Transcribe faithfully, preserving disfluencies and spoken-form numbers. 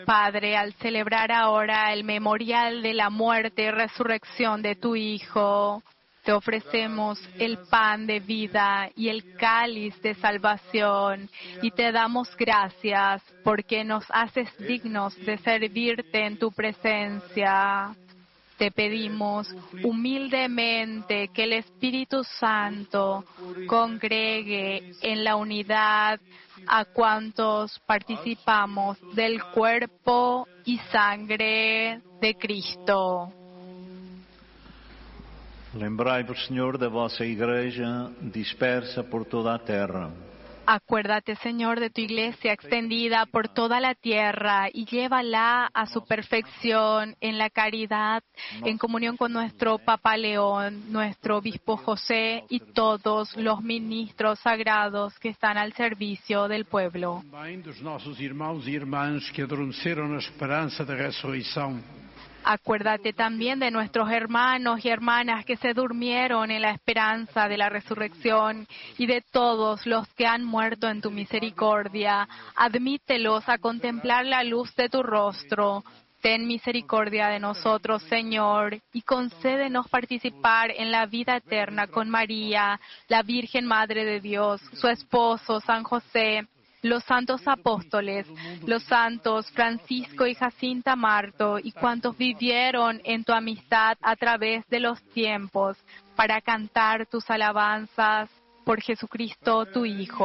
Padre, al celebrar ahora el memorial de la muerte y resurrección de tu Hijo, te ofrecemos el pan de vida y el cáliz de salvación y te damos gracias porque nos haces dignos de servirte en tu presencia. Te pedimos humildemente que el Espíritu Santo congregue en la unidad a cuantos participamos del cuerpo y sangre de Cristo. Lembrai-vos, Senhor, da vossa Igreja dispersa por toda a terra. Acuérdate, Señor, de tu iglesia extendida por toda la tierra y llévala a su perfección en la caridad, en comunión con nuestro Papa León, nuestro Obispo José y todos los ministros sagrados que están al servicio del pueblo. Também dos nossos irmãos e irmãs que adormeceram na esperança da ressurreição. Acuérdate también de nuestros hermanos y hermanas que se durmieron en la esperanza de la resurrección y de todos los que han muerto en tu misericordia. Admítelos a contemplar la luz de tu rostro. Ten misericordia de nosotros, Señor, y concédenos participar en la vida eterna con María, la Virgen Madre de Dios, su esposo, San José, los santos apóstoles, los santos Francisco y Jacinta Marto y cuantos vivieron en tu amistad a través de los tiempos para cantar tus alabanzas por Jesucristo, tu Hijo.